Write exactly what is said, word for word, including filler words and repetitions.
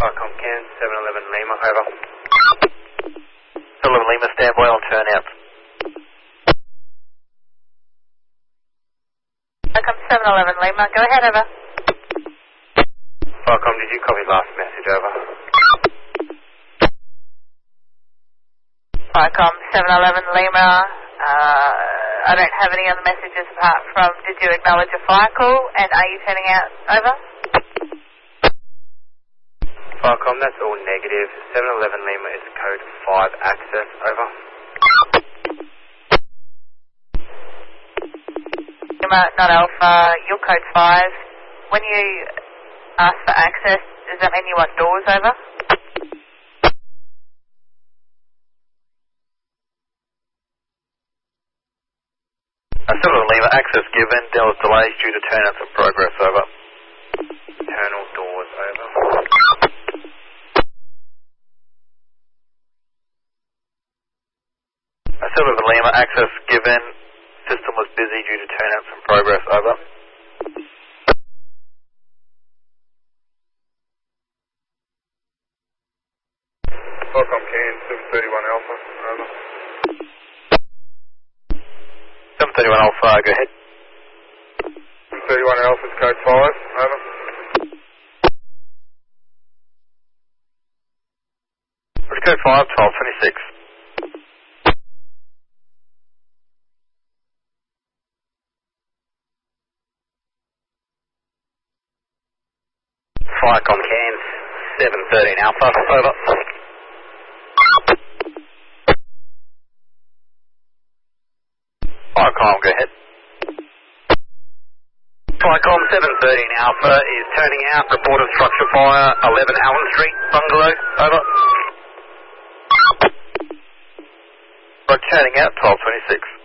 Falcon Can, seven eleven Lima, over. seven eleven Lima, standby on turn out. Falcon seven eleven Lima, go ahead, over. Falcon, did you copy last message, over? Falcon seven eleven Lima, uh, I don't have any other messages apart from did you acknowledge a fire call and are you turning out, over? Falcon, that's all negative. seven eleven Lima is code five access, over. Lima, not Alpha, you're code five. When you ask for access, does that mean you want doors, over? seven eleven Lima, access given, Dallas delays due to turnouts in progress, over. Internal doors, over. seven eleven Lima, access given, system was busy due to turnouts in progress, over. Falcon Can, seven thirty-one Alpha, over. seven thirty-one Alpha, go ahead. seven thirty-one Alpha is code five, over. What's code five, twelve twenty-six. Firecom Cairns, seven thirteen Alpha, over. Firecom, go ahead. Firecom, seven thirteen Alpha is turning out, reported structure fire, eleven Allen Street, bungalow, over. Right, turning out, twelve twenty-six.